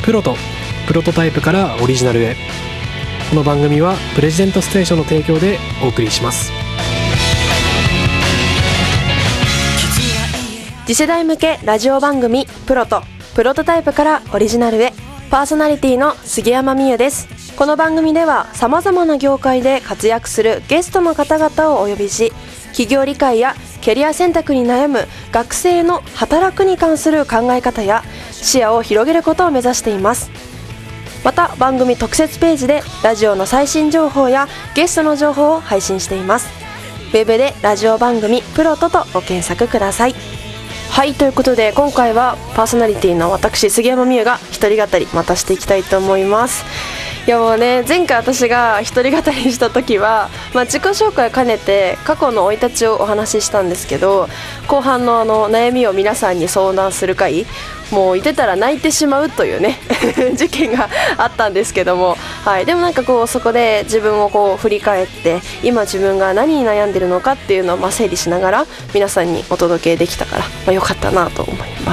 プロトタイプからオリジナルへ。この番組はプレジデントステーションの提供でお送りします。 次世代向けラジオ番組プロトタイプからオリジナルへ。パーソナリティの杉山美優です。この番組では様々な業界で活躍するゲストの方々をお呼びし、企業理解やキャリア選択に悩む学生の働くに関する考え方や視野を広げることを目指しています。また番組特設ページでラジオの最新情報やゲストの情報を配信しています。ウェブでラジオ番組プロトとご検索ください。はい、ということで今回はパーソナリティの私杉山美優が一人語りまたしていきたいと思います。いやもうね、前回私が一人語りした時は、自己紹介を兼ねて過去の生い立ちをお話ししたんですけど、後半の悩みを皆さんに相談する回、もういてたら泣いてしまうというね事件があったんですけども、はい、でもなんかこうそこで自分をこう振り返って今自分が何に悩んでるのかっていうのを整理しながら皆さんにお届けできたから、良かったなと思います。